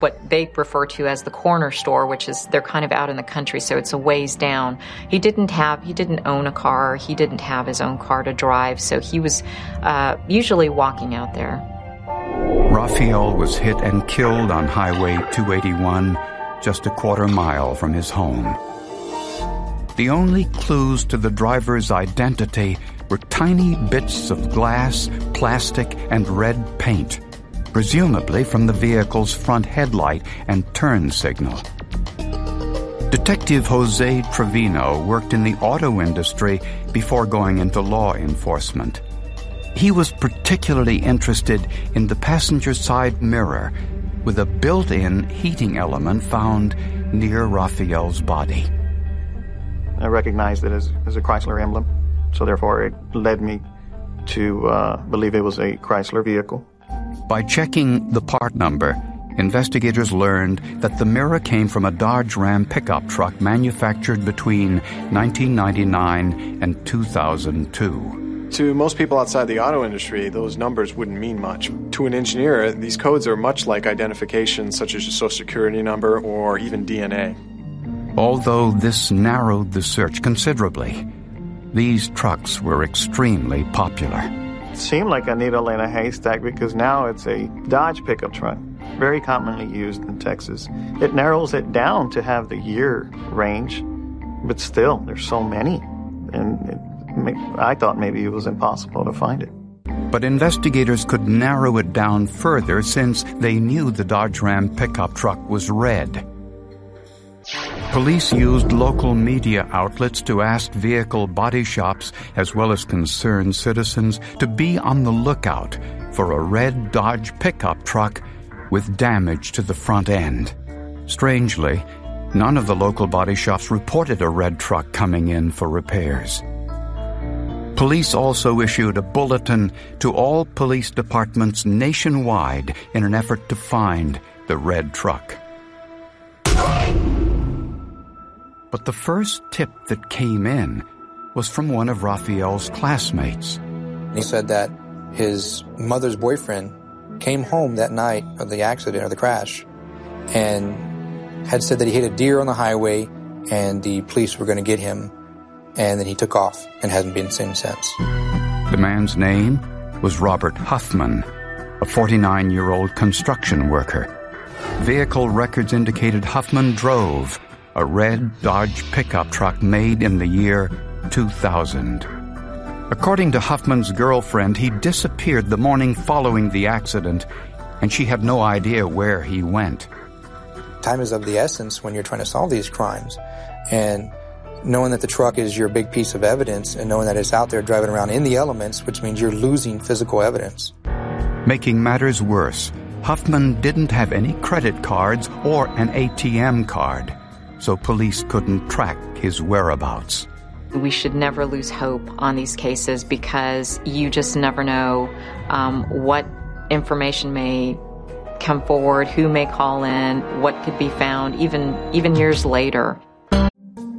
what they refer to as the corner store, which is they're kind of out in the country, so it's a ways down. He didn't own a car. He didn't have his own car to drive, so he was usually walking out there. Raphael was hit and killed on Highway 281, just a quarter mile from his home. The only clues to the driver's identity were tiny bits of glass, plastic, and red paint, presumably from the vehicle's front headlight and turn signal. Detective Jose Trevino worked in the auto industry before going into law enforcement. He was particularly interested in the passenger side mirror with a built-in heating element found near Raphael's body. I recognized it as a Chrysler emblem, so therefore it led me to believe it was a Chrysler vehicle. By checking the part number, investigators learned that the mirror came from a Dodge Ram pickup truck manufactured between 1999 and 2002. To most people outside the auto industry, those numbers wouldn't mean much. To an engineer, these codes are much like identification such as your social security number or even DNA. Although this narrowed the search considerably, these trucks were extremely popular. It seemed like a needle in a haystack because now it's a Dodge pickup truck, very commonly used in Texas. It narrows it down to have the year range, but still, there's so many. And I thought maybe it was impossible to find it. But investigators could narrow it down further since they knew the Dodge Ram pickup truck was red. Police used local media outlets to ask vehicle body shops as well as concerned citizens to be on the lookout for a red Dodge pickup truck with damage to the front end. Strangely, none of the local body shops reported a red truck coming in for repairs. Police also issued a bulletin to all police departments nationwide in an effort to find the red truck. But the first tip that came in was from one of Raphael's classmates. He said that his mother's boyfriend came home that night of the accident or the crash and had said that he hit a deer on the highway and the police were going to get him, and then he took off and hasn't been seen since. The man's name was Robert Huffman, a 49-year-old construction worker. Vehicle records indicated Huffman drove a red Dodge pickup truck made in the year 2000. According to Huffman's girlfriend, he disappeared the morning following the accident, and she had no idea where he went. Time is of the essence when you're trying to solve these crimes, and knowing that the truck is your big piece of evidence and knowing that it's out there driving around in the elements, which means you're losing physical evidence. Making matters worse, Huffman didn't have any credit cards or an ATM card, so police couldn't track his whereabouts. We should never lose hope on these cases because you just never know what information may come forward, who may call in, what could be found, even years later.